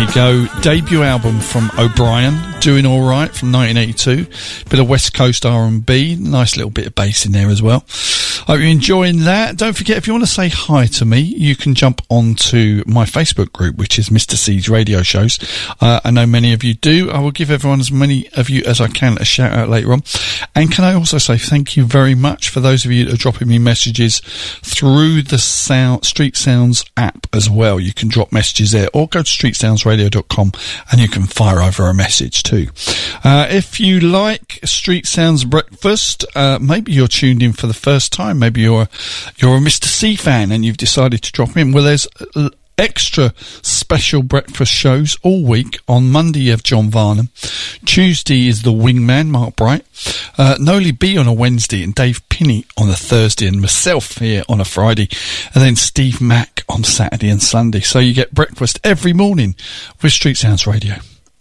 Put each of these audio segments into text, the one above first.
There you go. Debut album from O'Brien, Doing All Right from 1982. Bit of West Coast R&B. Nice little bit of bass in there as well. Hope you're enjoying that. Don't forget, if you want to say hi to me, you can jump onto my Facebook group, which is Mr. C's Radio Shows. I know many of you do. I will give everyone, as many of you as I can, a shout out later on. And can I also say thank you very much for those of you that are dropping me messages through the Street Sounds app as well. You can drop messages there, or go to streetsoundsradio.com and you can fire over a message too. If you like Street Sounds Breakfast, maybe you're tuned in for the first time. Maybe you're a Mr. C fan and you've decided to drop in. Well, there's extra special breakfast shows all week. On Monday you have John Varnum. Tuesday is the Wingman, Mark Bright. Noli B on a Wednesday, and Dave Pinney on a Thursday, and myself here on a Friday, and then Steve Mack on Saturday and Sunday. So you get breakfast every morning with Street Sounds Radio.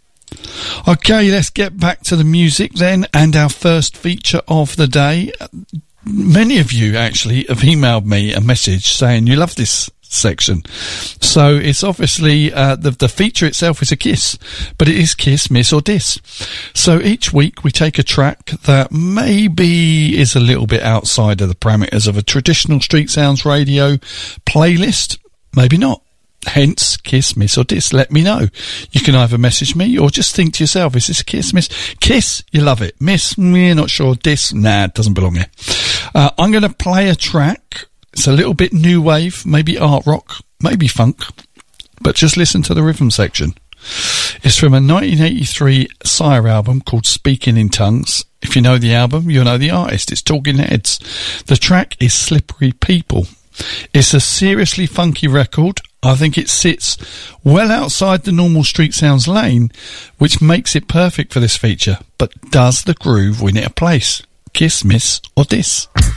Okay, let's get back to the music then, and our first feature of the day. Many of you actually have emailed me a message saying you love this section. So it's obviously the feature itself is a Kiss, but it is Kiss, Miss or Diss. So each week we take a track that maybe is a little bit outside of the parameters of a traditional Street Sounds Radio playlist, maybe not. Hence, Kiss, Miss or Diss. Let me know. You can either message me or just think to yourself, is this a Kiss, Miss? Kiss, you love it. Miss, you're not sure. Diss, nah, it doesn't belong here. I'm going to play a track. It's a little bit new wave, maybe art rock, maybe funk, but just listen to the rhythm section. It's from a 1983 Sire album called Speaking in Tongues. If you know the album, you'll know the artist. It's Talking Heads. The track is Slippery People. It's a seriously funky record. I think it sits well outside the normal Street Sounds lane, which makes it perfect for this feature. But does the groove win it a place? Kiss, Miss or Diss?